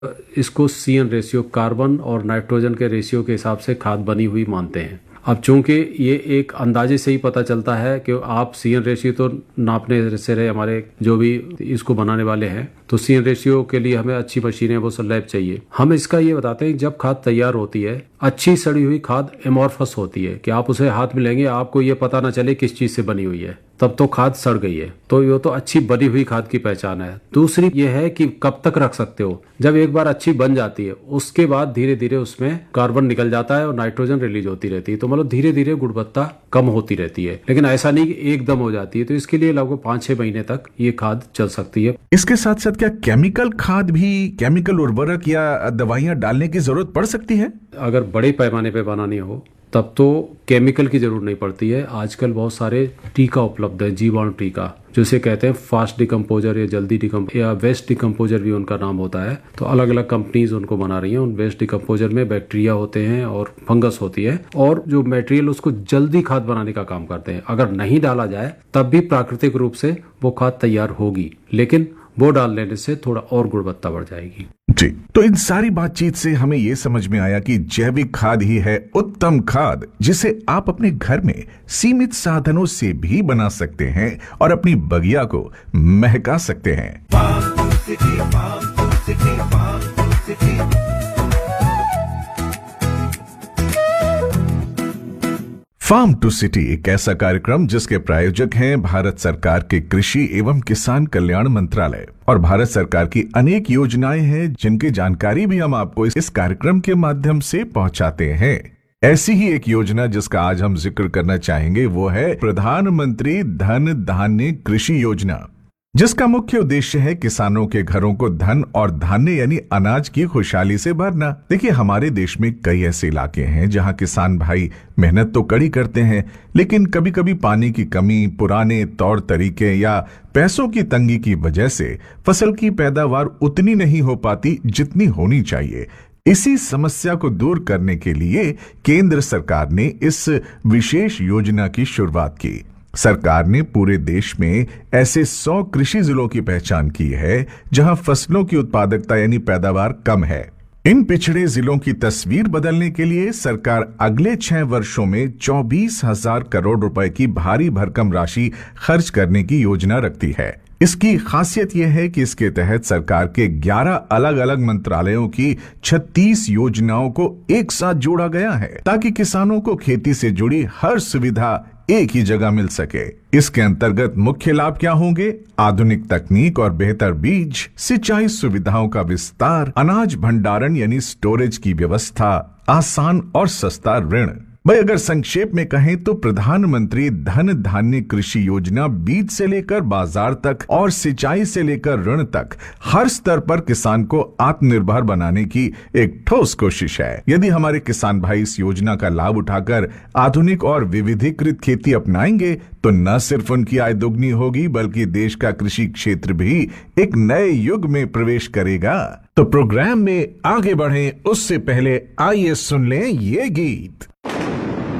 इसको CN ratio, carbon और nitrogen के रेशियो के हिसाब से खाद बनी हुई मानते हैं। अब चूंकि ये एक अंदाजे से ही पता चलता है कि आप सीएन रेशियो तो नापने से रहे हमारे जो भी इसको बनाने वाले हैं, तो सीएन रेशियो के लिए हमें अच्छी मशीनें, वो सब लैब चाहिए। हम इसका ये बताते हैं, जब खाद तैयार होती है, अच्छी सड़ी हुई खाद एमॉर्फस होती है कि आप उसे हाथ में लेंगे आपको ये पता ना चले किस चीज से बनी हुई है, तब तो खाद सड़ गई है। तो ये तो अच्छी बनी हुई खाद की पहचान है। दूसरी ये है कि कब तक रख सकते हो। जब एक बार अच्छी बन जाती है उसके बाद धीरे धीरे उसमें कार्बन निकल जाता है और नाइट्रोजन रिलीज होती रहती है, तो मतलब धीरे धीरे गुणवत्ता कम होती रहती है, लेकिन ऐसा नहीं कि एकदम हो जाती है। तो इसके लिए लगभग 5-6 महीने तक ये खाद चल सकती है। इसके साथ साथ क्या केमिकल खाद भी, केमिकल उर्वरक या दवाइयां डालने की जरूरत पड़ सकती है? अगर बड़े पैमाने पे बनानी हो तब तो केमिकल की जरूरत नहीं पड़ती है। आजकल बहुत सारे टीका उपलब्ध है, जीवाणु टीका, जिसे कहते हैं फास्ट डिकम्पोजर या जल्दी या वेस्ट डिकम्पोजर भी उनका नाम होता है। तो अलग अलग कंपनीज उनको बना रही हैं। उन वेस्ट डिकम्पोजर में बैक्टीरिया होते हैं और फंगस होती है, और जो मटेरियल उसको जल्दी खाद बनाने का काम करते हैं। अगर नहीं डाला जाए तब भी प्राकृतिक रूप से वो खाद तैयार होगी, लेकिन वो डाल लेने से थोड़ा और गुणवत्ता बढ़ जाएगी। जी, तो इन सारी बातचीत से हमें यह समझ में आया कि जैविक खाद ही है उत्तम खाद, जिसे आप अपने घर में सीमित साधनों से भी बना सकते हैं और अपनी बगिया को महका सकते हैं। फार्म टू सिटी एक ऐसा कार्यक्रम जिसके प्रायोजक हैं भारत सरकार के कृषि एवं किसान कल्याण मंत्रालय, और भारत सरकार की अनेक योजनाएं हैं जिनकी जानकारी भी हम आपको इस कार्यक्रम के माध्यम से पहुंचाते हैं। ऐसी ही एक योजना जिसका आज हम जिक्र करना चाहेंगे वो है प्रधानमंत्री धन धान्य कृषि योजना, जिसका मुख्य उद्देश्य है किसानों के घरों को धन और धान्य यानी अनाज की खुशहाली से भरना। देखिए, हमारे देश में कई ऐसे इलाके हैं जहां किसान भाई मेहनत तो कड़ी करते हैं, लेकिन कभी कभी पानी की कमी, पुराने तौर तरीके या पैसों की तंगी की वजह से फसल की पैदावार उतनी नहीं हो पाती जितनी होनी चाहिए। इसी समस्या को दूर करने के लिए केंद्र सरकार ने इस विशेष योजना की शुरुआत की। सरकार ने पूरे देश में ऐसे 100 कृषि जिलों की पहचान की है जहां फसलों की उत्पादकता यानी पैदावार कम है। इन पिछड़े जिलों की तस्वीर बदलने के लिए सरकार अगले 6 वर्षों में 24,000 करोड़ रुपए की भारी भरकम राशि खर्च करने की योजना रखती है। इसकी खासियत यह है कि इसके तहत सरकार के 11 अलग अलग मंत्रालयों की 36 योजनाओं को एक साथ जोड़ा गया है, ताकि किसानों को खेती से जुड़ी हर सुविधा एक ही जगह मिल सके। इसके अंतर्गत मुख्य लाभ क्या होंगे? आधुनिक तकनीक और बेहतर बीज, सिंचाई सुविधाओं का विस्तार, अनाज भंडारण यानी स्टोरेज की व्यवस्था, आसान और सस्ता ऋण। भाई, अगर संक्षेप में कहें तो प्रधानमंत्री धन धान्य कृषि योजना बीज से लेकर बाजार तक और सिंचाई से लेकर ऋण तक हर स्तर पर किसान को आत्मनिर्भर बनाने की एक ठोस कोशिश है। यदि हमारे किसान भाई इस योजना का लाभ उठाकर आधुनिक और विविधीकृत खेती अपनाएंगे तो न सिर्फ उनकी आय दुगनी होगी, बल्कि देश का कृषि क्षेत्र भी एक नए युग में प्रवेश करेगा। तो प्रोग्राम में आगे बढ़ें उससे पहले आइए सुन लें ये गीत।